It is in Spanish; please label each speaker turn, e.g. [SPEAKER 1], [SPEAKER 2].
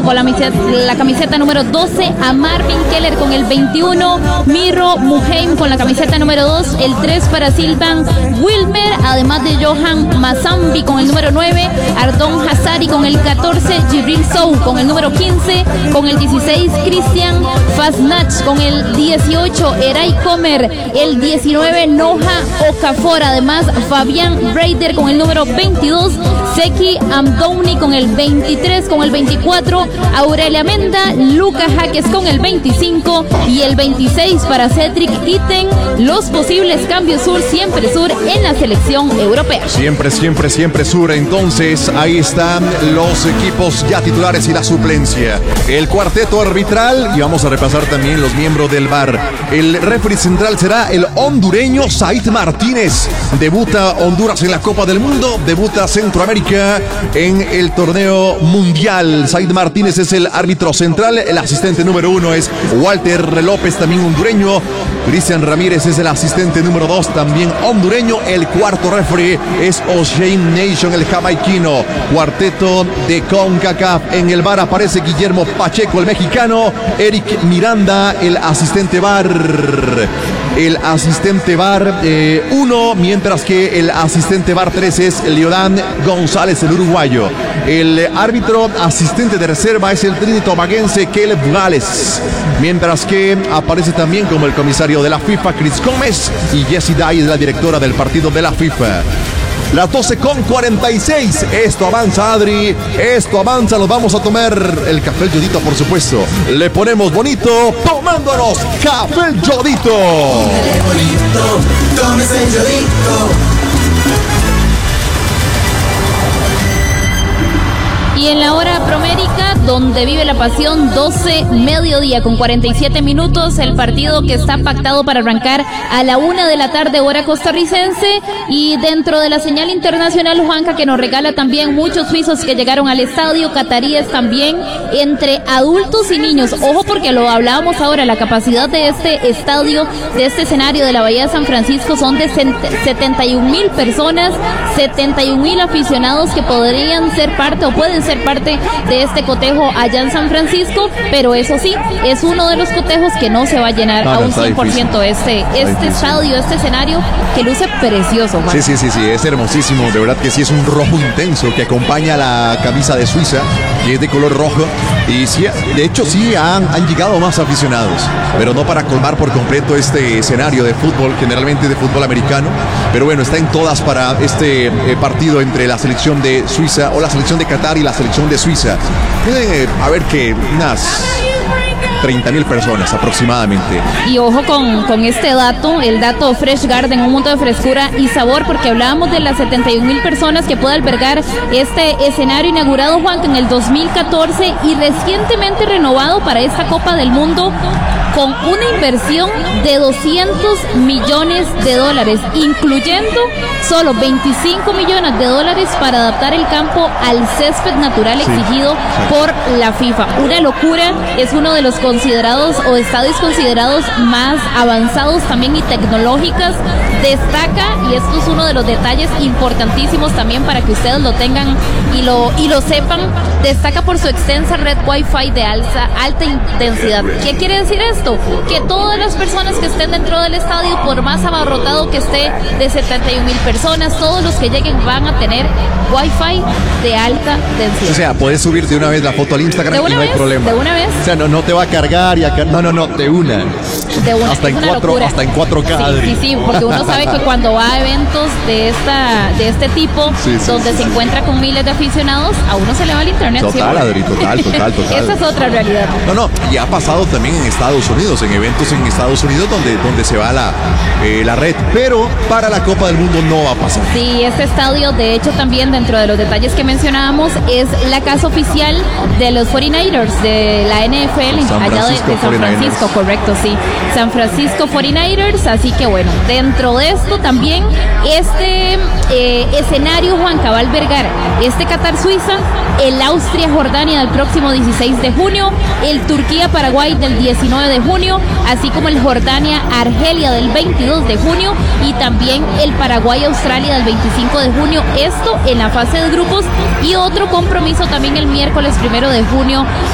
[SPEAKER 1] con la camiseta número 12, a Marvin Keller con el 21, Miro Muheim con la camiseta número 2, el 3 para Silvan Wilmer, además de Johan Mazambi con el número 9, Ardon Hazari con el 14, Jibril Sow con el número 15, con el 16, Christian Fasnach con el 18, Eray Comer, el 19, Noha Okafor, además Fabián Breider con el número 22, Seki Amdouni con el 23, con el 24, Aurelia Menda, Lucas Jaques con el 25 y el 26 para Cedric Itten. Los posibles cambios sur, siempre sur en la selección europea.
[SPEAKER 2] Siempre, siempre, siempre sur. Entonces, ahí están los equipos ya titulares y la suplencia. El cuarteto arbitral, y vamos a repasar también los miembros del VAR. El referee central será el hondureño Said Martínez. Debuta Honduras en la Copa del Mundo, debuta Centroamérica en el torneo mundial. Said Martínez es el árbitro central, el asistente número 1 es Walter López, también hondureño. Cristian Ramírez es el asistente número 2, también hondureño. El cuarto referee es O'Shane Nation, el jamaiquino. Cuarteto de CONCACAF. En el VAR aparece Guillermo Pacheco, el mexicano. Eric Miranda, el asistente VAR. El asistente VAR 1, mientras que el asistente VAR 3 es Leodán González, el uruguayo. El árbitro asistente de reserva es el trinitobaguense Caleb Gales, mientras que aparece también como el comisario de la FIFA Chris Gómez, y Jessie Day es la directora del partido de la FIFA. Las 12:46. Esto avanza, Adri. Esto avanza. Nos vamos a tomar el café El Yodito, por supuesto. Le ponemos bonito tomándonos café El Yodito.
[SPEAKER 3] Póngale bonito, tómese el Yodito.
[SPEAKER 1] Y en la hora promérica, donde vive la pasión, 12 mediodía con 47 minutos, el partido que está pactado para arrancar a la 1 de la tarde, hora costarricense, y dentro de la señal internacional, Juanca, que nos regala también muchos suizos que llegaron al estadio, cataríes también, entre adultos y niños. Ojo, porque lo hablábamos ahora, la capacidad de este estadio, de este escenario de la Bahía de San Francisco son de 71,000 personas, 71,000 aficionados que podrían ser parte o pueden ser parte de este cotejo allá en San Francisco, pero eso sí, es uno de los cotejos que no se va a llenar a un 100% este estadio, este escenario que luce precioso, Juan.
[SPEAKER 2] Sí, es hermosísimo, de verdad que sí, es un rojo intenso que acompaña la camisa de Suiza, que es de color rojo, y sí, de hecho sí han llegado más aficionados, pero no para colmar por completo este escenario de fútbol, generalmente de fútbol americano, pero bueno, está en todas para este partido entre la selección de Suiza o la selección de Qatar y la selección de Suiza. A ver que unas 30,000 personas aproximadamente.
[SPEAKER 1] Y ojo con este dato, el dato Fresh Garden, un mundo de frescura y sabor, porque hablábamos de las 71,000 personas que puede albergar este escenario inaugurado, Juan, en el 2014 y recientemente renovado para esta Copa del Mundo, con una inversión de $200 millones, incluyendo solo $25 millones para adaptar el campo al césped natural exigido por la FIFA. Una locura, es uno de los considerados o estadios considerados más avanzados también y tecnológicas. Destaca, y esto es uno de los detalles importantísimos también para que ustedes lo tengan y lo sepan, destaca por su extensa red Wi-Fi de alta intensidad. ¿Qué quiere decir esto? Que todas las personas que estén dentro del estadio, por más abarrotado que esté, de 71,000 personas, todos los que lleguen van a tener Wi-Fi de alta densidad.
[SPEAKER 2] O sea, puedes subir de una vez la foto al Instagram y no hay problema.
[SPEAKER 1] De una vez.
[SPEAKER 2] O sea, no te va a cargar y a no, de una. Hasta en 4K.
[SPEAKER 1] Sí, porque uno sabe que cuando va a eventos de este tipo, donde se encuentra con miles de aficionados, a uno se le va el internet.
[SPEAKER 2] Total, Adri, total.
[SPEAKER 1] Esa es otra realidad.
[SPEAKER 2] No, y ha pasado también en Estados Unidos, en eventos en Estados Unidos donde se va la red, pero para la Copa del Mundo no va a pasar.
[SPEAKER 1] Sí, este estadio, de hecho, también dentro de los detalles que mencionábamos, es la casa oficial de los 49ers de la NFL, allá de San Francisco, correcto, sí. San Francisco 49ers, así que bueno, dentro de esto también este escenario, Juanca, va a albergar este Qatar-Suiza, el Austria-Jordania del próximo 16 de junio, el Turquía-Paraguay del 19 de junio, así como el Jordania-Argelia del 22 de junio y también el Paraguay-Australia del 25 de junio, esto en la fase de grupos, y otro compromiso también el miércoles 1 de junio